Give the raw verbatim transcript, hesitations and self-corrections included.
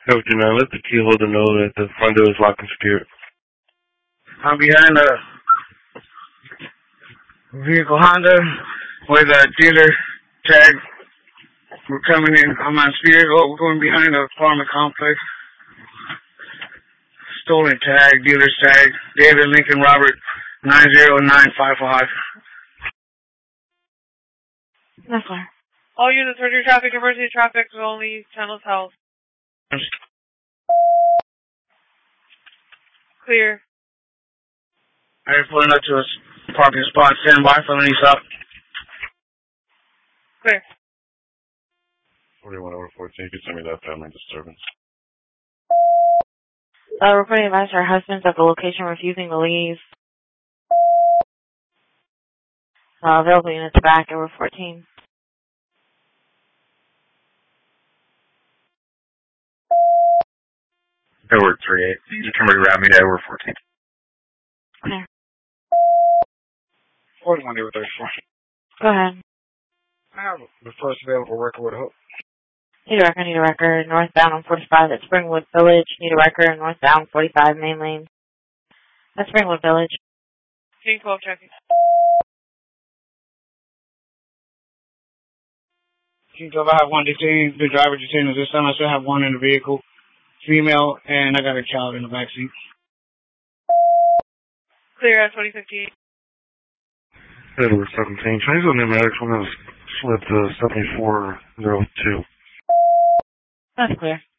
Okay, man, let the key holder know that the front door is locked and secured. I'm behind a vehicle Honda with a dealer tag. We're coming in. I'm on Spear. We're going behind a apartment complex. Stolen tag, dealer's tag. David Lincoln Robert, nine zero nine five five. That's fine. All units, ready traffic, emergency traffic, only channels held. Clear. Alright, pulling up to a parking spot. Stand by for any stop. Clear. forty-one over fourteen, you can send me that family disturbance. Uh, reporting advice, our husband's at the location refusing to leave. Uh, available units back over fourteen. Over three eight. You can reroute me to over fourteen. Clear. forty-one over thirty-four. Go ahead. I have the first available record with Hope. Need a record, need a record. Northbound on forty-five at Springwood Village. Need a record. Northbound forty-five main lane. At Springwood Village. Team twelve checking. Team twelve, I have one detained. The driver detained. This time I still have one in the vehicle. Female, and I got a child in the backseat. Clear at twenty fifteen. Edward seventeen, change the pneumatics when it was slid to seventy-four oh two. That's clear.